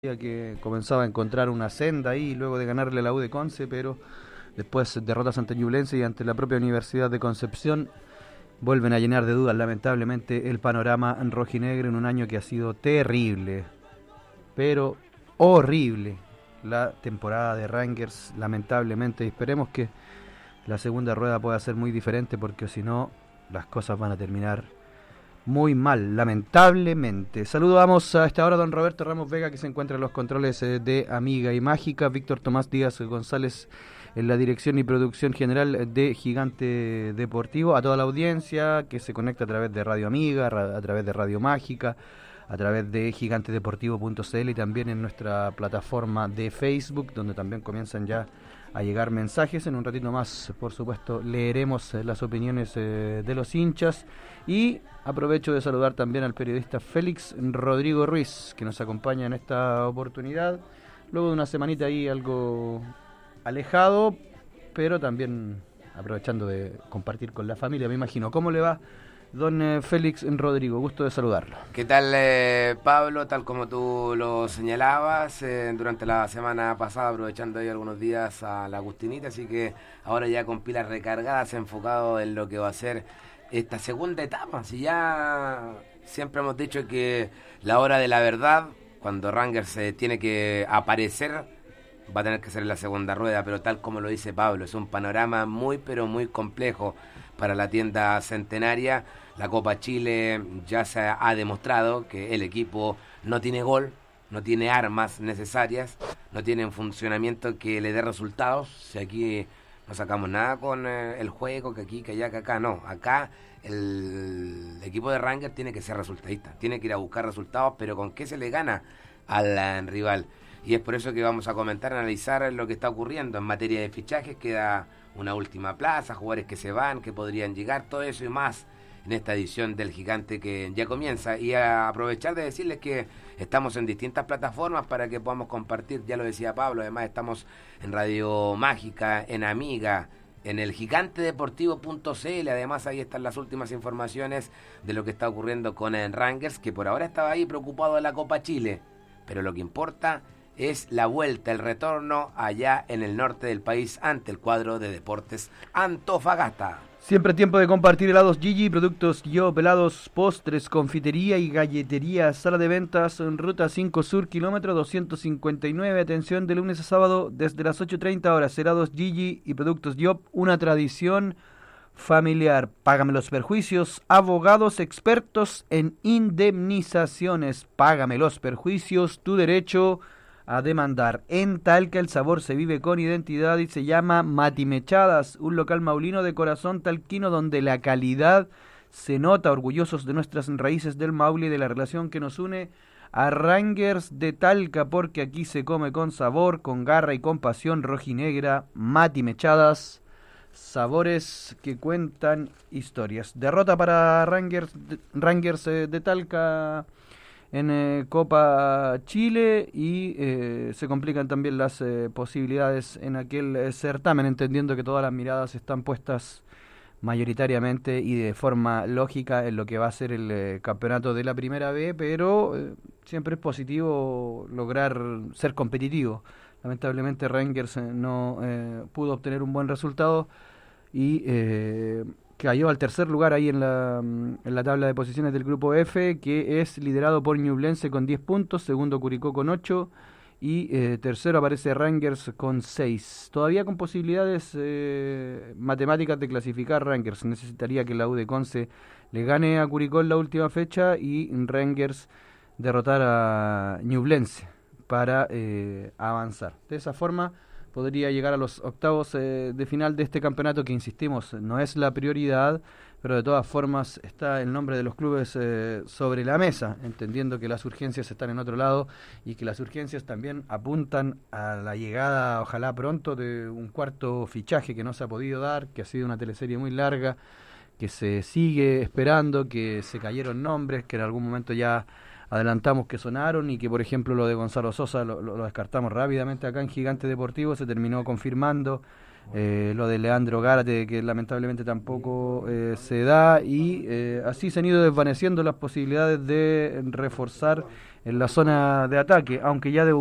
que comenzaba a encontrar una senda ahí luego de ganarle a la U de Conce, pero después derrotas ante Ñublense y ante la propia Universidad de Concepción vuelven a llenar de dudas lamentablemente el panorama rojinegro en un año que ha sido terrible, pero horrible la temporada de Rangers, lamentablemente. Esperemos que la segunda rueda pueda ser muy diferente, porque si no las cosas van a terminar muy mal, lamentablemente. Saludamos a esta hora a don Roberto Ramos Vega, que se encuentra en los controles de Amiga y Mágica, Víctor Tomás Díaz González en la dirección y producción general de Gigante Deportivo, a toda la audiencia que se conecta a través de Radio Amiga, a través de Radio Mágica, a través de gigantedeportivo.cl y también en nuestra plataforma de Facebook, donde también comienzan ya a llegar mensajes. En un ratito más, por supuesto, leeremos las opiniones de los hinchas, y aprovecho de saludar también al periodista Félix Rodrigo Ruiz, que nos acompaña en esta oportunidad, luego de una semanita ahí algo alejado, pero también aprovechando de compartir con la familia, me imagino. ¿Cómo le va, don Félix Rodrigo? Gusto de saludarlo. ¿Qué tal, Pablo? Tal como tú lo señalabas, durante la semana pasada, aprovechando ahí algunos días a la Agustinita, así que ahora ya con pilas recargadas, enfocado en lo que va a ser esta segunda etapa. Si ya siempre hemos dicho que la hora de la verdad, cuando Rangers tiene que aparecer, va a tener que ser en la segunda rueda, pero tal como lo dice Pablo, es un panorama muy pero muy complejo para la tienda centenaria. La Copa Chile ya se ha demostrado que el equipo no tiene gol, no tiene armas necesarias, no tiene un funcionamiento que le dé resultados. Si aquí no sacamos nada con el juego, que aquí, que allá, que acá, no. Acá el equipo de Rangers tiene que ser resultadista, tiene que ir a buscar resultados, pero ¿con qué se le gana al rival? Y es por eso que vamos a comentar, analizar lo que está ocurriendo en materia de fichajes. Queda una última plaza, jugadores que se van, que podrían llegar, todo eso y más en esta edición del Gigante que ya comienza. Y a aprovechar de decirles que estamos en distintas plataformas para que podamos compartir, ya lo decía Pablo, además estamos en Radio Mágica, en Amiga, en el gigantedeportivo.cl, además ahí están las últimas informaciones de lo que está ocurriendo con el Rangers, que por ahora estaba ahí preocupado de la Copa Chile, pero lo que importa es la vuelta, el retorno allá en el norte del país ante el cuadro de Deportes Antofagasta. Siempre tiempo de compartir helados Gigi, productos Yo, helados, postres, confitería y galletería. Sala de ventas en Ruta 5 Sur, kilómetro 259. Atención, de lunes a sábado desde las 8:30 horas. Helados Gigi y productos Yo, una tradición familiar. Págame los perjuicios. Abogados expertos en indemnizaciones. Págame los perjuicios. Tu derecho a demandar. En Talca el sabor se vive con identidad y se llama Matimechadas, un local maulino de corazón talquino donde la calidad se nota, orgullosos de nuestras raíces del Maule y de la relación que nos une a Rangers de Talca, porque aquí se come con sabor, con garra y con pasión rojinegra. Matimechadas, sabores que cuentan historias. Derrota para Rangers de Talca en Copa Chile, y se complican también las posibilidades en aquel certamen, entendiendo que todas las miradas están puestas mayoritariamente y de forma lógica en lo que va a ser el campeonato de la Primera B, pero siempre es positivo lograr ser competitivo. Lamentablemente Rangers no pudo obtener un buen resultado y cayó al tercer lugar ahí en la tabla de posiciones del grupo F, que es liderado por Ñublense con 10 puntos, segundo Curicó con 8 y tercero aparece Rangers con 6. Todavía con posibilidades matemáticas de clasificar. Rangers necesitaría que la U de Conce le gane a Curicó en la última fecha y Rangers derrotar a Ñublense para avanzar. De esa forma podría llegar a los octavos de final de este campeonato, que insistimos, no es la prioridad, pero de todas formas está el nombre de los clubes sobre la mesa, entendiendo que las urgencias están en otro lado y que las urgencias también apuntan a la llegada, ojalá pronto, de un cuarto fichaje que no se ha podido dar, que ha sido una teleserie muy larga, que se sigue esperando, que se cayeron nombres, que en algún momento ya adelantamos que sonaron, y que por ejemplo lo de Gonzalo Sosa lo descartamos rápidamente acá en Gigante Deportivo, se terminó confirmando. Lo de Leandro Gárate, que lamentablemente tampoco se da, y así se han ido desvaneciendo las posibilidades de reforzar en la zona de ataque, aunque ya